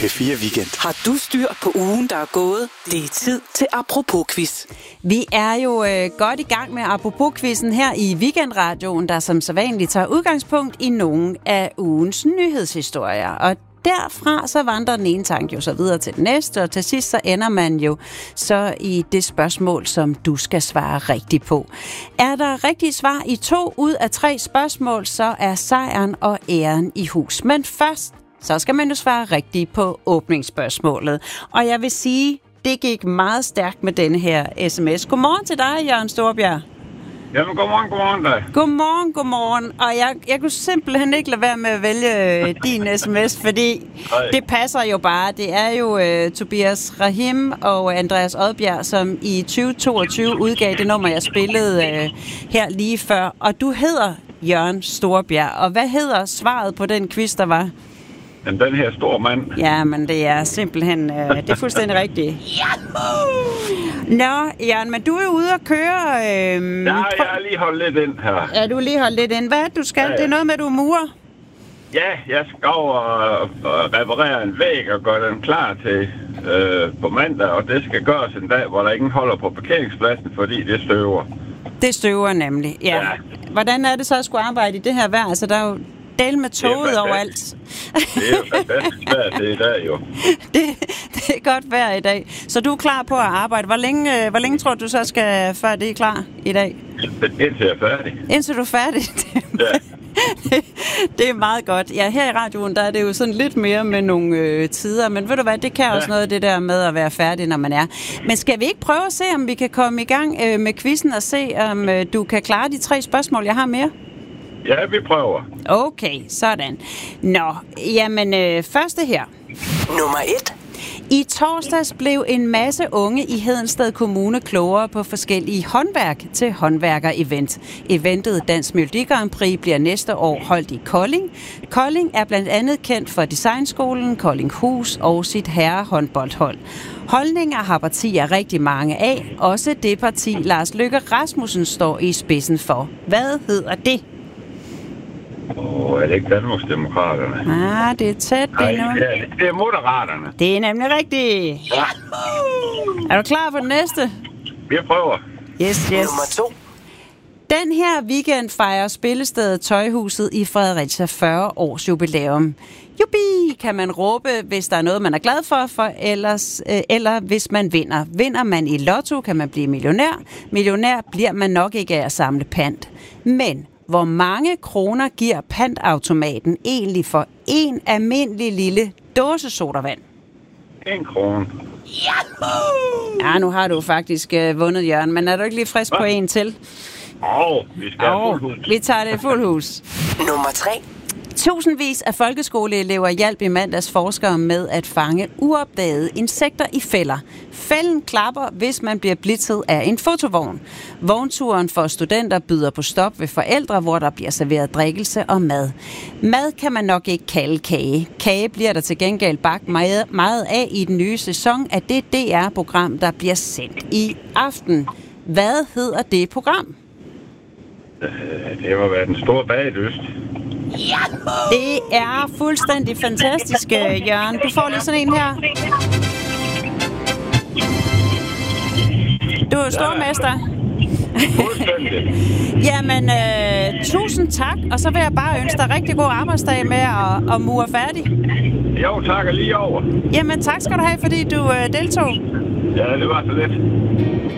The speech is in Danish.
P4 Weekend. Har du styr på ugen, der er gået? Det er tid til Apropos-quiz. Vi er jo godt i gang med Apropos-quizzen her i Weekendradioen, der som sædvanligt tager udgangspunkt i nogle af ugens nyhedshistorier. Og derfra så vandrer den ene tanke jo så videre til den næste, og til sidst så ender man jo så i det spørgsmål, som du skal svare rigtigt på. Er der rigtige svar i 2 ud af 3 spørgsmål, så er sejren og æren i hus. Men først, så skal man jo svare rigtigt på åbningsspørgsmålet. Og jeg vil sige, det gik meget stærkt med denne her sms. Godmorgen til dig, Jørgen Storbjerg. Jamen, godmorgen dig. Godmorgen. Og jeg kunne simpelthen ikke lade være med at vælge din sms, fordi det passer jo bare. Det er jo Tobias Rahim og Andreas Odbjerg, som i 2022 udgav det nummer, jeg spillede her lige før. Og du hedder Jørgen Storbjerg. Og hvad hedder svaret på den quiz, der var? Jamen, den her store mand. Ja, men det er simpelthen... det er fuldstændig rigtigt. Nå, Jørgen, men du er jo ude at køre... jeg har lige holdt lidt ind her. Ja, du lige holdt lidt ind. Hvad er det, du skal? Ja. Det er noget med, at du er murer? Ja, jeg skal over og reparere en væg og gøre den klar til på mandag, og det skal gøres en dag, hvor der ingen holder på parkeringspladsen, fordi det støver. Det støver nemlig, ja. Hvordan er det så at skulle arbejde i det her vejr? Altså, der er jo del med toget overalt. Det er jo fantastisk vejr det i dag, jo. Det er godt vejr i dag. Så du er klar på at arbejde. Hvor længe tror du så skal, før det er klar i dag? Indtil jeg er færdig. Indtil du er færdig? Ja. Det er meget godt. Ja, her i radioen, der er det jo sådan lidt mere med nogle tider, men ved du hvad, det kan også noget det der med at være færdig, når man er. Men skal vi ikke prøve at se, om vi kan komme i gang med quizzen og se, om du kan klare de 3 spørgsmål, jeg har mere? Ja, vi prøver. Okay, sådan. Nå, jamen første her. Nummer 1. I torsdags blev en masse unge i Hedensted Kommune klogere på forskellige håndværk til håndværker-event. Eventet Dansk Melodi Grand Prix bliver næste år holdt i Kolding. Kolding er blandt andet kendt for designskolen, Koldinghus og sit herrehåndboldhold. Holdninger har partier rigtig mange af. Også det parti, Lars Løkke Rasmussen står i spidsen for. Hvad hedder det? Er det ikke Danmarksdemokraterne? Det er tæt. Nej, det er Moderaterne. Det er nemlig rigtigt. Ja. Er du klar på den næste? Vi prøver. Yes. Nummer 2. Den her weekend fejrer spillestedet Tøjhuset i Fredericia 40 års jubilæum. Jubi, kan man råbe, hvis der er noget, man er glad for eller hvis man vinder. Vinder man i lotto, kan man blive millionær. Millionær bliver man nok ikke af at samle pant. Men hvor mange kroner giver pantautomaten egentlig for en almindelig lille dåsesodavand? 1 krone. Ja, nu har du faktisk vundet, Jørgen, men er du ikke lige frisk på en til? Vi skal have fuld hus. Vi tager det fuld hus. Nummer 3. Tusindvis af folkeskoleelever hjalp i mandags forskere med at fange uopdagede insekter i fælder. Fælden klapper, hvis man bliver blitzet af en fotovogn. Vognturen for studenter byder på stop ved forældre, hvor der bliver serveret drikkelse og mad. Mad kan man nok ikke kalde kage. Kage bliver der til gengæld bagt meget af i den nye sæson af det DR-program, der bliver sendt i aften. Hvad hedder det program? Det må være Den Store Bagedyst. Det er fuldstændig fantastisk, Jørgen. Du får lige sådan en her. Du er stormester. Fuldstændig. Jamen, tusind tak. Og så vil jeg bare ønske dig rigtig god arbejdsdag med at mure færdig. Jo, tak lige over. Jamen, tak skal du have, fordi du deltog. Ja, det var så lidt.